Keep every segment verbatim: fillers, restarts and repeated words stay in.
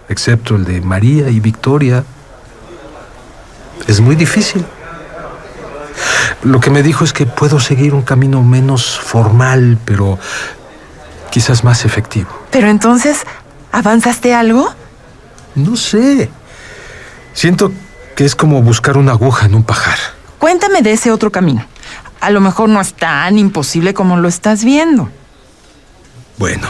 excepto el de María y Victoria. Es muy difícil. Lo que me dijo es que puedo seguir un camino menos formal, pero quizás más efectivo. ¿Pero entonces avanzaste algo? No sé. Siento que es como buscar una aguja en un pajar. Cuéntame de ese otro camino. A lo mejor no es tan imposible como lo estás viendo. Bueno,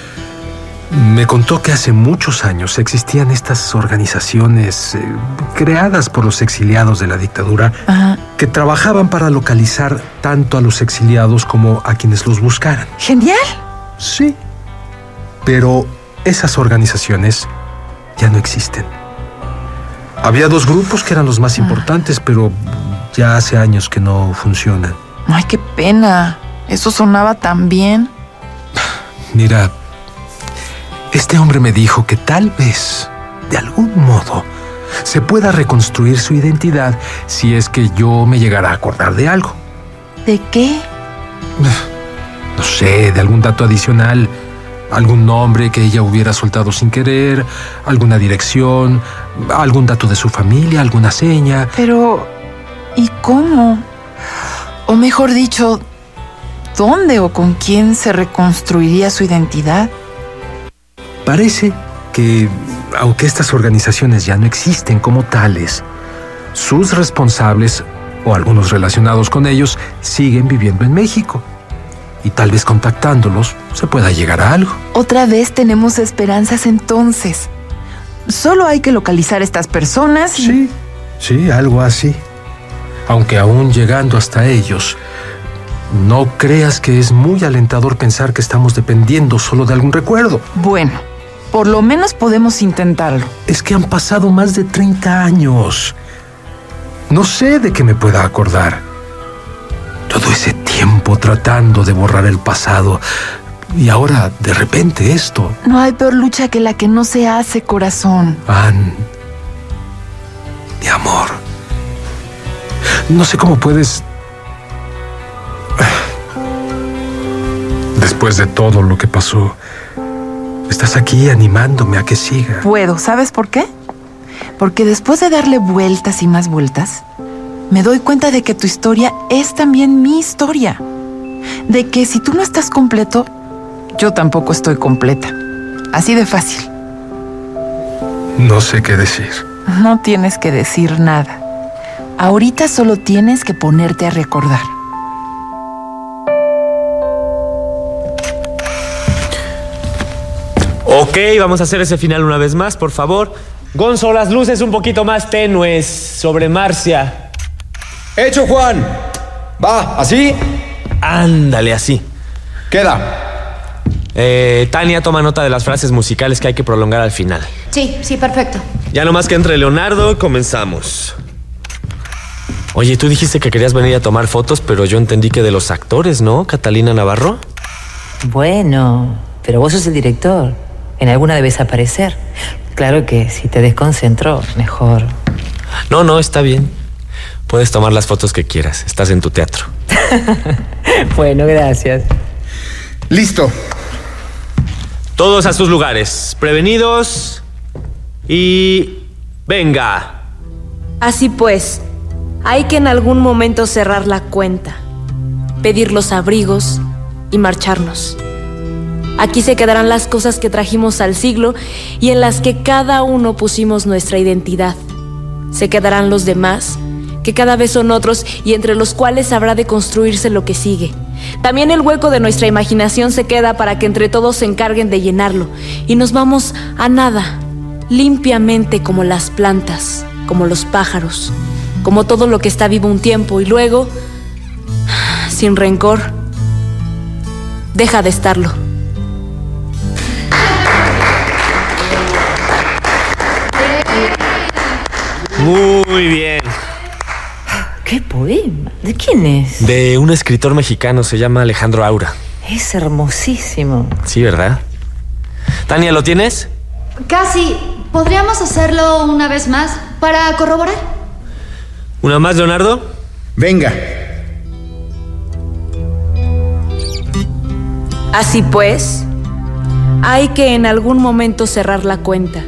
me contó que hace muchos años existían estas organizaciones eh, creadas por los exiliados de la dictadura. Ajá. Que trabajaban para localizar tanto a los exiliados como a quienes los buscaran. ¡Genial! Sí, pero esas organizaciones ya no existen. Había dos grupos que eran los más importantes, pero ya hace años que no funcionan. Ay, qué pena. Eso sonaba tan bien. Mira, este hombre me dijo que tal vez, de algún modo, se pueda reconstruir su identidad si es que yo me llegara a acordar de algo. ¿De qué? No sé, de algún dato adicional, algún nombre que ella hubiera soltado sin querer, alguna dirección, algún dato de su familia, alguna seña. Pero, ¿y cómo? O mejor dicho, ¿dónde o con quién se reconstruiría su identidad? Parece que, aunque estas organizaciones ya no existen como tales, sus responsables, o algunos relacionados con ellos, siguen viviendo en México. Y tal vez contactándolos se pueda llegar a algo. Otra vez tenemos esperanzas entonces. Solo hay que localizar a estas personas y... Sí, sí, algo así. Aunque aún llegando hasta ellos, no creas que es muy alentador pensar que estamos dependiendo solo de algún recuerdo. Bueno, por lo menos podemos intentarlo. Es que han pasado más de treinta años. No sé de qué me pueda acordar. Todo ese tiempo tratando de borrar el pasado. Y ahora, de repente, esto. No hay peor lucha que la que no se hace, corazón. Ann, mi amor. No sé cómo puedes... Después de todo lo que pasó, estás aquí animándome a que siga. Puedo, ¿sabes por qué? Porque después de darle vueltas y más vueltas, me doy cuenta de que tu historia es también mi historia. De que si tú no estás completo, yo tampoco estoy completa. Así de fácil. No sé qué decir. No tienes que decir nada. Ahorita solo tienes que ponerte a recordar. Ok, vamos a hacer ese final una vez más, por favor. Gonzo, las luces un poquito más tenues sobre Marcia. ¡Hecho, Juan! Va, ¿así? Ándale, así. Queda. Eh, Tania, toma nota de las frases musicales que hay que prolongar al final. Sí, sí, perfecto. Ya nomás que entre Leonardo, comenzamos. Oye, tú dijiste que querías venir a tomar fotos, pero yo entendí que de los actores, ¿no, Catalina Navarro? Bueno, pero vos sos el director. En alguna debes aparecer. Claro que si te desconcentró, mejor. No, no, está bien. Puedes tomar las fotos que quieras. Estás en tu teatro. Bueno, gracias. Listo. Todos a sus lugares. Prevenidos. Y... venga. Así pues, hay que en algún momento cerrar la cuenta, pedir los abrigos y marcharnos. Aquí se quedarán las cosas que trajimos al siglo y en las que cada uno pusimos nuestra identidad. Se quedarán los demás, que cada vez son otros y entre los cuales habrá de construirse lo que sigue. También el hueco de nuestra imaginación se queda para que entre todos se encarguen de llenarlo. Y nos vamos a nada, limpiamente como las plantas, como los pájaros, como todo lo que está vivo un tiempo y luego, sin rencor, deja de estarlo. Muy bien. ¿Qué poema? ¿De quién es? De un escritor mexicano, se llama Alejandro Aura. Es hermosísimo. Sí, ¿verdad? Tania, ¿lo tienes? Casi. ¿Podríamos hacerlo una vez más para corroborar? ¿Una más, Leonardo? Venga. Así pues, hay que en algún momento cerrar la cuenta,